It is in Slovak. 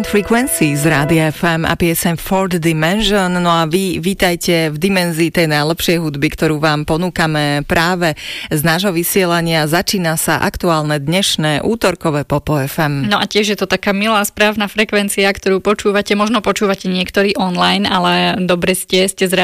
Frequency z Rádia FM a piesem Fourth Dimension. No a vy vítajte v dimenzii tej najlepšej hudby, ktorú vám ponúkame práve z nášho vysielania. Začína sa aktuálne dnešné útorkové Popo FM. No a tiež je to taká milá správna frekvencia, ktorú počúvate. Možno počúvate niektorí online, ale dobre ste z